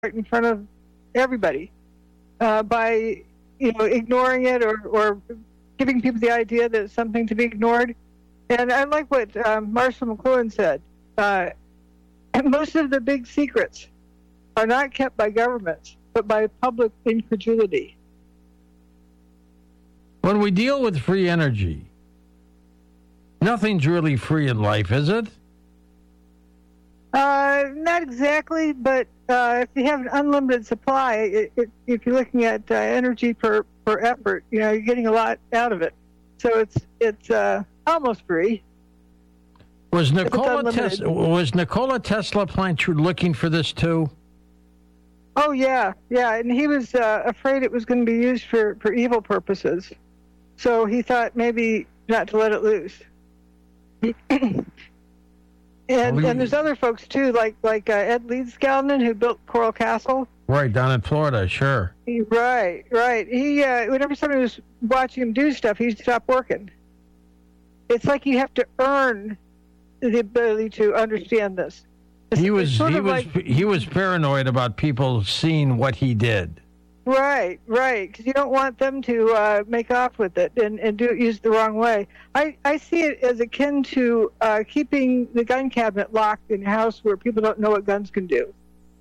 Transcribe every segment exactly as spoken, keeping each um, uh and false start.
right in front of everybody uh, by, you know, ignoring it or, or giving people the idea that it's something to be ignored. And I like what um, Marshall McLuhan said. Uh, most of the big secrets are not kept by governments, but by public incredulity. When we deal with free energy, nothing's really free in life, is it? Uh, not exactly, but uh, if you have an unlimited supply, it, it, if you're looking at uh, energy per, per effort, you know, you're getting a lot out of it. So it's it's uh, almost free. Was Nikola Tesla was Nikola Tesla Planck looking for this too? Oh yeah, yeah, and he was uh, afraid it was going to be used for, for evil purposes, so he thought maybe not to let it loose. And, well, and there's other folks too, like like uh, Ed Leedskalnin, who built Coral Castle. Right, down in Florida, sure. He, right, right. He uh, whenever somebody was watching him do stuff, he'd stop working. It's like you have to earn the ability to understand this. It's, he was he was like, he was paranoid about people seeing what he did. Right, right, because you don't want them to uh, make off with it and, and do it use it the wrong way. I, I see it as akin to uh, keeping the gun cabinet locked in a house where people don't know what guns can do.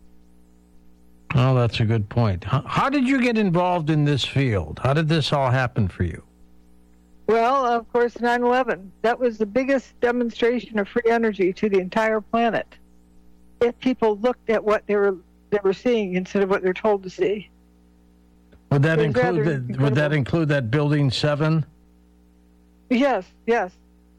Oh, that's a good point. How, how did you get involved in this field? How did this all happen for you? Well, of course, nine eleven. That was the biggest demonstration of free energy to the entire planet. If people looked at what they were they were seeing instead of what they're told to see. Would that include the, would that include that building seven? Yes, yes.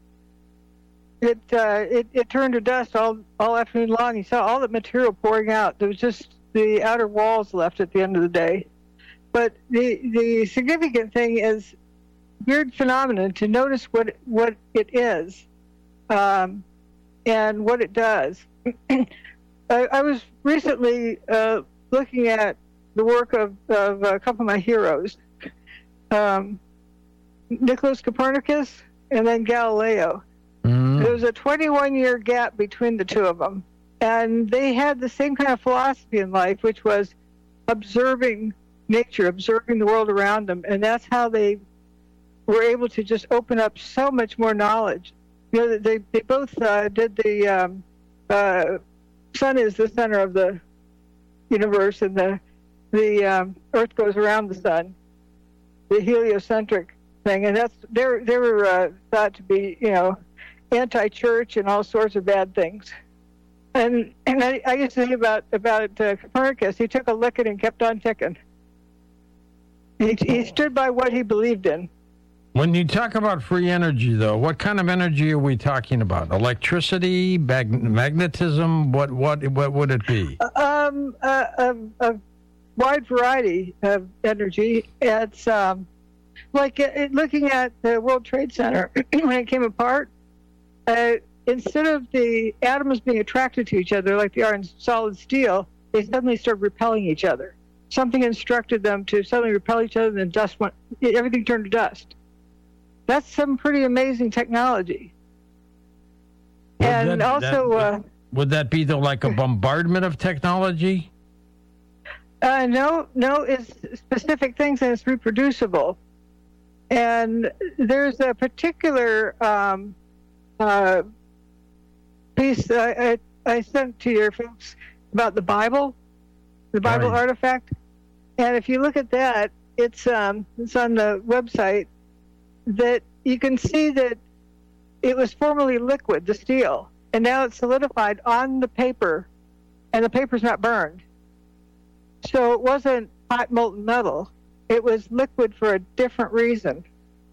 It uh, it it turned to dust all all afternoon long. You saw all the material pouring out. There was just the outer walls left at the end of the day. But the the significant thing is weird phenomenon to notice what what it is, um, and what it does. I, I was recently uh, looking at the work of, of a couple of my heroes, um, Nicholas Copernicus and then Galileo. Mm. There was a twenty-one year gap between the two of them. And they had the same kind of philosophy in life, which was observing nature, observing the world around them. And that's how they were able to just open up so much more knowledge. You know, they, they both uh, did the um, uh, sun is the center of the universe, and the the um, Earth goes around the sun, the heliocentric thing, and that's they they were uh, thought to be, you know, anti-church and all sorts of bad things. And and I, I used to think about about uh, Copernicus. He took a licking and kept on ticking. He, he stood by what he believed in. When you talk about free energy, though, what kind of energy are we talking about? Electricity, mag- magnetism? What what what would it be? Um, a, a, a wide variety of energy. It's um, like uh, looking at the World Trade Center when it came apart. Uh, instead of the atoms being attracted to each other like they are in solid steel, they suddenly started repelling each other. Something instructed them to suddenly repel each other, and then dust went. Everything turned to dust. That's some pretty amazing technology. Would and that, also... That, uh, would that be the, like a bombardment of technology? Uh, no, no, it's specific things and it's reproducible. And there's a particular um, uh, piece I, I, I sent to your folks about the Bible, the Bible right. artifact. And if you look at that, it's um, it's on the website, that you can see that it was formerly liquid, the steel, and now it's solidified on the paper, and the paper's not burned. So it wasn't hot molten metal. It was liquid for a different reason.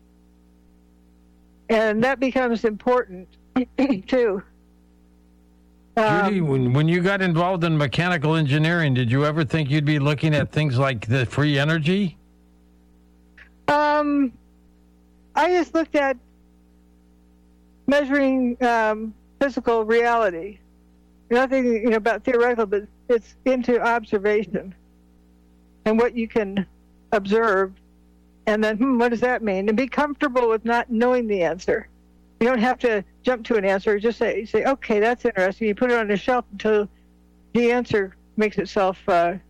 And that becomes important, too. Um, Judy, when, when you got involved in mechanical engineering, did you ever think you'd be looking at things like the free energy? Um... I just looked at measuring um, physical reality. Nothing, you know, about theoretical, but it's into observation and what you can observe. And then, hmm, what does that mean? And be comfortable with not knowing the answer. You don't have to jump to an answer. Just say, say, okay, that's interesting. You put it on the shelf until the answer makes itself uh,